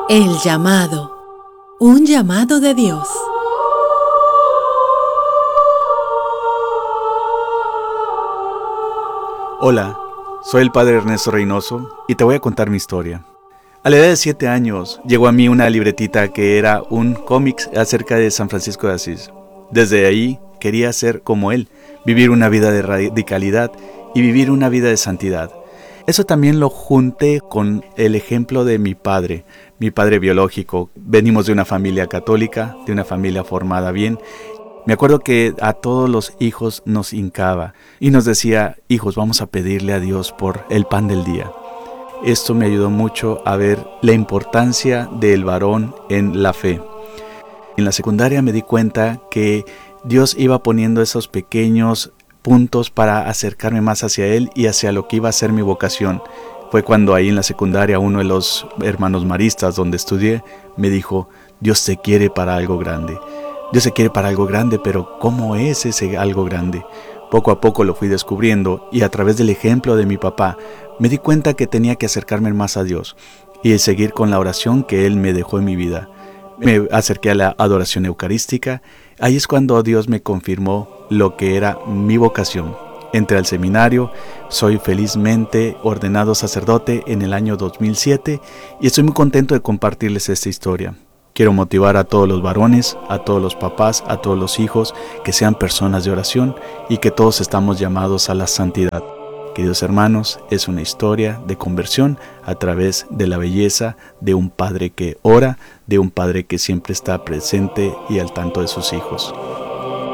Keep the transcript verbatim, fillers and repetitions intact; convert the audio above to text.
El llamado. Un llamado de Dios. Hola, soy el padre Ernesto Reynoso y te voy a contar mi historia. A la edad de siete años llegó a mí una libretita que era un cómic acerca de San Francisco de Asís. Desde ahí quería ser como él, vivir una vida de radicalidad y vivir una vida de santidad. Eso también lo junté con el ejemplo de mi padre, mi padre biológico. Venimos de una familia católica, de una familia formada bien. Me acuerdo que a todos los hijos nos hincaba y nos decía: hijos, vamos a pedirle a Dios por el pan del día. Esto me ayudó mucho a ver la importancia del varón en la fe. En la secundaria me di cuenta que Dios iba poniendo esos pequeños puntos para acercarme más hacia Él y hacia lo que iba a ser mi vocación. Fue cuando ahí en la secundaria uno de los hermanos maristas donde estudié me dijo: Dios te quiere para algo grande. Dios te quiere para algo grande, pero ¿cómo es ese algo grande? Poco a poco lo fui descubriendo y a través del ejemplo de mi papá me di cuenta que tenía que acercarme más a Dios y seguir con la oración que Él me dejó en mi vida. Me acerqué a la adoración eucarística. Ahí es cuando Dios me confirmó lo que era mi vocación. Entré al seminario, soy felizmente ordenado sacerdote en el año dos mil siete y estoy muy contento de compartirles esta historia. Quiero motivar a todos los varones, a todos los papás, a todos los hijos, que sean personas de oración y que todos estamos llamados a la santidad. Queridos hermanos, es una historia de conversión a través de la belleza de un padre que ora, de un padre que siempre está presente y al tanto de sus hijos.